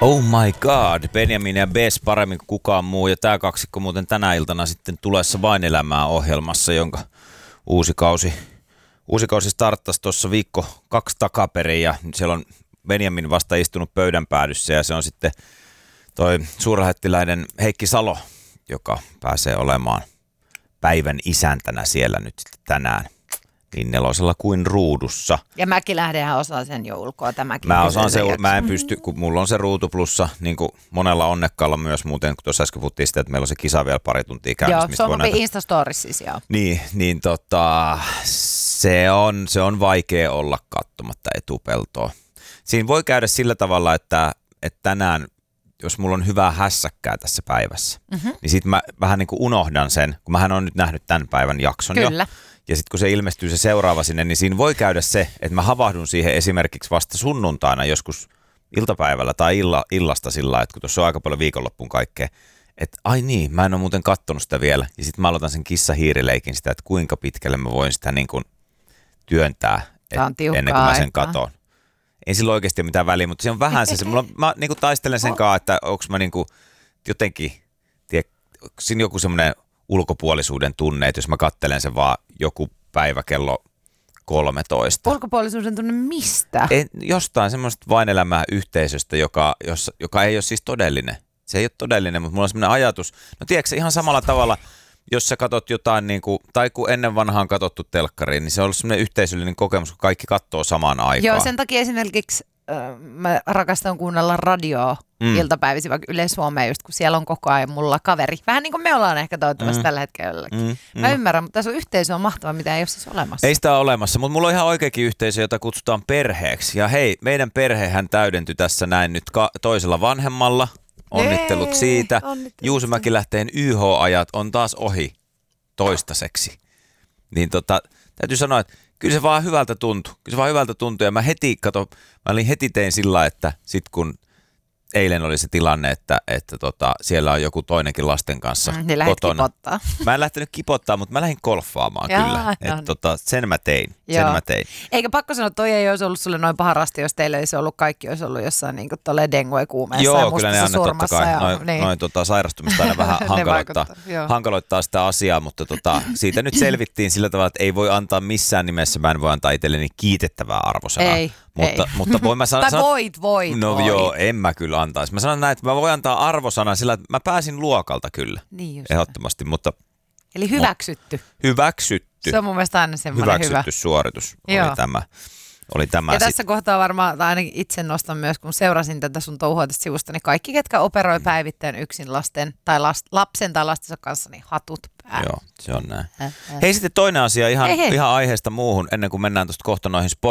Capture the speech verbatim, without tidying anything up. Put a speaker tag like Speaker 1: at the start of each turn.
Speaker 1: Oh my god, Benjamin ja Bess paremmin kuin kukaan muu. Ja tää kaksikko muuten tänä iltana sitten tulessa Vain elämää -ohjelmassa, jonka uusi kausi, uusi kausi starttasi tuossa viikko kaksi takaperin. Ja siellä on Benjamin vasta istunut pöydän päädyssä ja se on sitten toi suurlähettiläinen Heikki Salo, joka pääsee olemaan päivän isäntänä siellä nyt sitten tänään. Niin nelosella kuin ruudussa.
Speaker 2: Ja mäkin lähdenhän osaan sen jo ulkoa tämäkin.
Speaker 1: Mä osaan se, mä en pysty, kun mulla on se ruutu plussa, niin kuin monella onnekkaalla myös muuten, kun tuossa äsken puhuttiin sitä, että meillä on se kisa vielä pari tuntia käynnissä.
Speaker 2: Joo, se on näitä... Instastorissa siis, joo.
Speaker 1: Niin, niin tota, se on, se on vaikea olla katsomatta etupeltoa. Siinä voi käydä sillä tavalla, että, että tänään, jos mulla on hyvää hässäkkää tässä päivässä, mm-hmm. niin sit mä vähän niin kuin unohdan sen, kun mähän on nyt nähnyt tämän päivän jakson
Speaker 2: Kyllä.
Speaker 1: jo. Ja sitten kun se ilmestyy se seuraava sinne, niin siinä voi käydä se, että mä havahdun siihen esimerkiksi vasta sunnuntaina joskus iltapäivällä tai illa, illasta sillä, että kun tuossa on aika paljon viikonloppuun kaikkea, että ai niin, mä en ole muuten kattonut sitä vielä. Ja sitten mä aloitan sen kissa-hiirileikin sitä, että kuinka pitkälle mä voin sitä niin kuin työntää et, ennen kuin mä sen katon. Ei sillä oikeasti ole mitään väliä, mutta se on vähän se, se mulla, mä niin kuin taistelen sen kanssa, että onko mä niin kuin jotenkin, tiedä, siinä joku semmoinen ulkopuolisuuden tunne, että jos mä kattelen sen vaan joku päivä kello kolmetoista.
Speaker 2: Ulkopuolisuuden tunne mistä?
Speaker 1: En, jostain semmoista Vain elämää -yhteisöstä, joka, jos, joka ei ole siis todellinen. Se ei ole todellinen, mutta mulla on semmoinen ajatus. No tiedätkö, ihan samalla tavalla, jos sä katot jotain, niin kuin, tai kun ennen vanhaan katsottu telkkariin, niin se on ollut semmoinen yhteisöllinen kokemus, kun kaikki katsoo samaan aikaan.
Speaker 2: Joo, sen takia esimerkiksi äh, mä rakastan kuunnella radioa mm. iltapäivisin, vaikka Yle Suomea, just kun siellä on koko ajan mulla kaveri. Vähän niin kuin me ollaan ehkä toivottavasti mm. tällä hetkellä. Mm. Mä mm. ymmärrän, mutta tässä on yhteisö on mahtava, mitä ei ole siis olemassa.
Speaker 1: Ei sitä ole olemassa, mutta mulla on ihan oikeakin yhteisö, jota kutsutaan perheeksi. Ja hei, meidän perhehän täydentyi tässä näin nyt ka- toisella vanhemmalla. Onnittelut Jee, siitä. Onnittelut. Juuso Mäkilähteen Y H-ajat on taas ohi toistaiseksi. Niin tota, täytyy sanoa, että kyllä se vaan hyvältä tuntui. Kyllä se vaan hyvältä tuntui. Ja mä heti, kato, mä olin heti tein sillä, että sit kun eilen oli se tilanne, että, että tota, siellä on joku toinenkin lasten kanssa
Speaker 2: mm, niin
Speaker 1: kotona.
Speaker 2: Kipottaa.
Speaker 1: Mä en lähtenyt kipottaa, mutta mä lähdin golfaamaan
Speaker 2: Jaa,
Speaker 1: kyllä. Et, tota, sen mä tein. Sen mä tein.
Speaker 2: Eikä pakko sanoa, että toi ei olisi ollut sulle noin paha rasti, jos teille olisi ollut kaikki, olisi ollut jossain niin kuin tolleen dengue-kuumeessa
Speaker 1: Joo,
Speaker 2: ja
Speaker 1: kyllä ne aina totta kai.
Speaker 2: Ja,
Speaker 1: noin,
Speaker 2: niin.
Speaker 1: noin tota, sairastumista aina vähän hankaloittaa, hankaloittaa sitä asiaa, mutta tota, siitä nyt selvittiin sillä tavalla, että ei voi antaa missään nimessä, mä en voi antaa itselleni kiitettävää arvosanaa.
Speaker 2: Ei.
Speaker 1: Mutta,
Speaker 2: ei.
Speaker 1: mutta voin mä sanoa...
Speaker 2: tai voit, voit,
Speaker 1: No
Speaker 2: voit.
Speaker 1: joo, en mä kyllä antaisi. Mä sanon näin, että mä voin antaa arvosanan sillä, että mä pääsin luokalta kyllä.
Speaker 2: Niin just.
Speaker 1: Ehdottomasti, mutta...
Speaker 2: Eli hyväksytty.
Speaker 1: Hyväksytty.
Speaker 2: Se on mun mielestä aina semmoinen hyvä.
Speaker 1: Hyväksytty suoritus
Speaker 2: Joo.
Speaker 1: oli tämä. Oli tämä
Speaker 2: ja
Speaker 1: sit.
Speaker 2: tässä kohtaa varmaan, tai ainakin itse nostan myös, kun seurasin tätä sun touhua tästä sivusta, niin kaikki, ketkä operoi päivittäin yksin lasten tai last, lapsen tai lastensa kanssa, niin hatut päälle.
Speaker 1: Joo, se on näin. Hei, hei sitten toinen asia ihan,
Speaker 2: hei, hei.
Speaker 1: ihan aiheesta muuhun, ennen kuin mennään tuosta kohta noihin sport